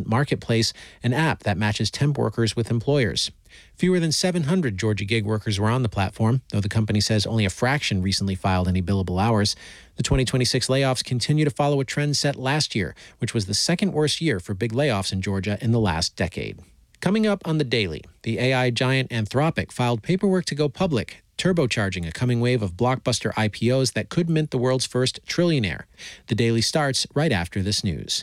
Talent Marketplace, an app that matches temp workers with employers. Fewer than 700 Georgia gig workers were on the platform, though the company says only a fraction recently filed any billable hours. The 2026 layoffs continue to follow a trend set last year, which was the second worst year for big layoffs in Georgia in the last decade. Coming up on The Daily, the AI giant Anthropic filed paperwork to go public, turbocharging a coming wave of blockbuster IPOs that could mint the world's first trillionaire. The Daily starts right after this news.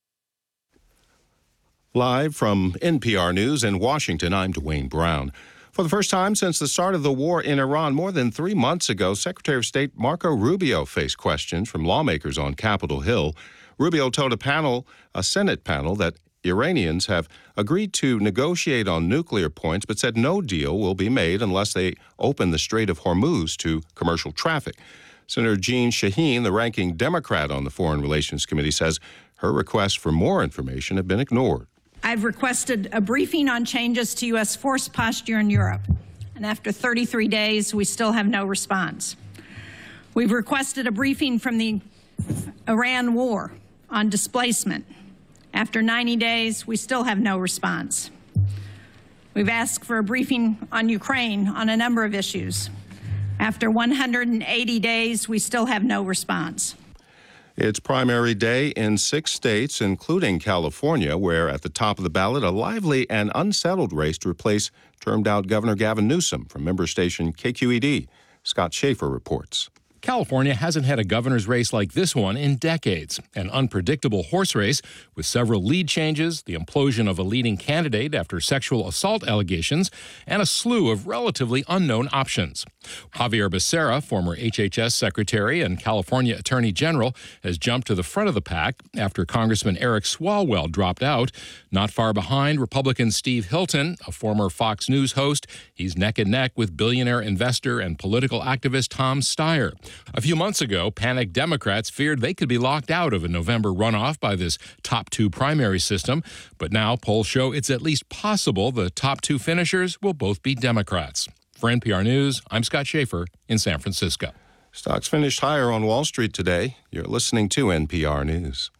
Live from NPR News in Washington, I'm Dwayne Brown. For the first time since the start of the war in Iran more than 3 months ago, Secretary of State Marco Rubio faced questions from lawmakers on Capitol Hill. Rubio told a Senate panel that Iranians have agreed to negotiate on nuclear points, but said no deal will be made unless they open the Strait of Hormuz to commercial traffic. Senator Jeanne Shaheen, the ranking Democrat on the Foreign Relations Committee, says her requests for more information have been ignored. I've requested a briefing on changes to U.S. force posture in Europe, and after 33 days, we still have no response. We've requested a briefing from the Iran war on displacement. After 90 days, we still have no response. We've asked for a briefing on Ukraine on a number of issues. After 180 days, we still have no response. It's primary day in 6 states, including California, where at the top of the ballot, a lively and unsettled race to replace termed-out Governor Gavin Newsom from member station KQED. Scott Schaefer reports. California hasn't had a governor's race like this one in decades. An unpredictable horse race with several lead changes, the implosion of a leading candidate after sexual assault allegations, and a slew of relatively unknown options. Javier Becerra, former HHS Secretary and California Attorney General, has jumped to the front of the pack after Congressman Eric Swalwell dropped out. Not far behind, Republican Steve Hilton, a former Fox News host. He's neck and neck with billionaire investor and political activist Tom Steyer. A few months ago, panicked Democrats feared they could be locked out of a November runoff by this top 2 primary system. But now polls show it's at least possible the top 2 finishers will both be Democrats. For NPR News, I'm Scott Schaefer in San Francisco. Stocks finished higher on Wall Street today. You're listening to NPR News.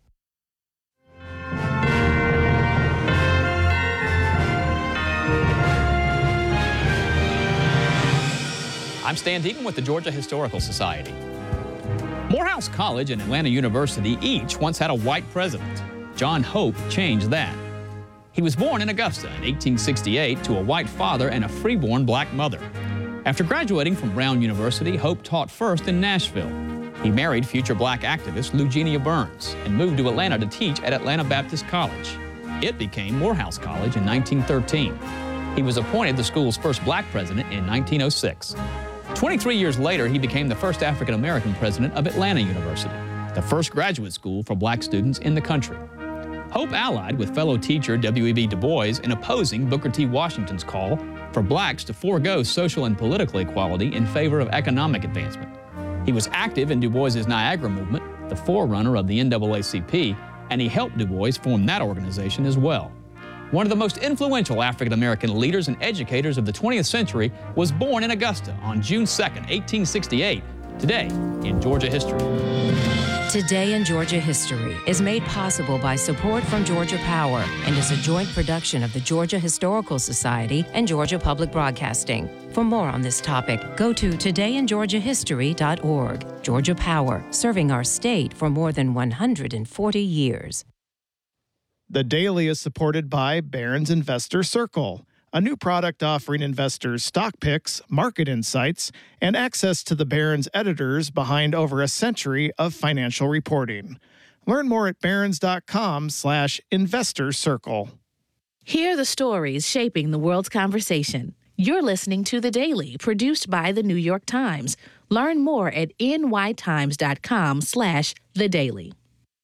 I'm Stan Deacon with the Georgia Historical Society. Morehouse College and Atlanta University each once had a white president. John Hope changed that. He was born in Augusta in 1868 to a white father and a freeborn black mother. After graduating from Brown University, Hope taught first in Nashville. He married future black activist Lugenia Burns and moved to Atlanta to teach at Atlanta Baptist College. It became Morehouse College in 1913. He was appointed the school's first black president in 1906. 23 years later, he became the first African-American president of Atlanta University, the first graduate school for black students in the country. Hope allied with fellow teacher W.E.B. Du Bois in opposing Booker T. Washington's call for blacks to forego social and political equality in favor of economic advancement. He was active in Du Bois's Niagara movement, the forerunner of the NAACP, and he helped Du Bois form that organization as well. One of the most influential African-American leaders and educators of the 20th century was born in Augusta on June 2nd, 1868. Today in Georgia History. Today in Georgia History is made possible by support from Georgia Power and is a joint production of the Georgia Historical Society and Georgia Public Broadcasting. For more on this topic, go to todayingeorgiahistory.org. Georgia Power, serving our state for more than 140 years. The Daily is supported by Barron's Investor Circle, a new product offering investors stock picks, market insights, and access to the Barron's editors behind over a century of financial reporting. Learn more at barrons.com/investor circle. Hear the stories shaping the world's conversation. You're listening to The Daily, produced by The New York Times. Learn more at nytimes.com/The Daily.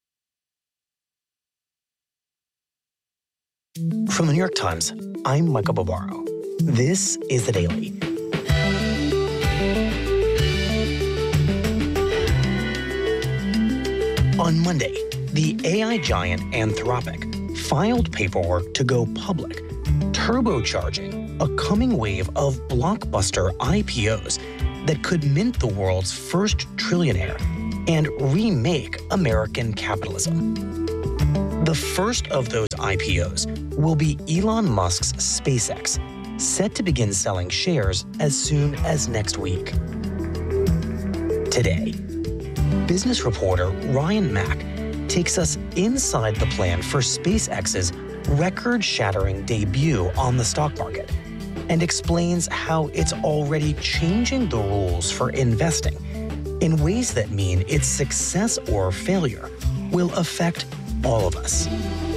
From The New York Times, I'm Michael Barbaro. This is The Daily. On Monday, the AI giant Anthropic filed paperwork to go public, turbocharging a coming wave of blockbuster IPOs that could mint the world's first trillionaire and remake American capitalism. The first of those IPOs will be Elon Musk's SpaceX, set to begin selling shares as soon as next week. Today, business reporter Ryan Mack takes us inside the plan for SpaceX's record-shattering debut on the stock market and explains how it's already changing the rules for investing in ways that mean its success or failure will affect all of us.